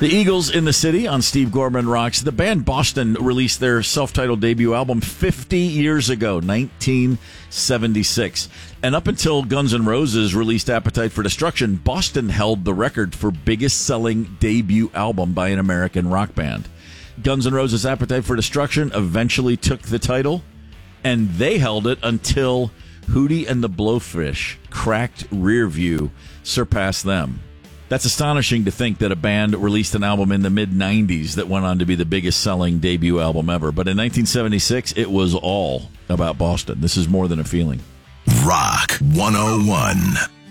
The Eagles in the City on Steve Gorman Rocks. The band Boston released their self-titled debut album 50 years ago, 1976. And up until Guns N' Roses released Appetite for Destruction, Boston held the record for biggest-selling debut album by an American rock band. Guns N' Roses' Appetite for Destruction eventually took the title, and they held it until Hootie and the Blowfish, Cracked Rear View, surpassed them. That's astonishing to think that a band released an album in the mid-'90s that went on to be the biggest-selling debut album ever. But in 1976, it was all about Boston. This is More Than a Feeling. Rock 101.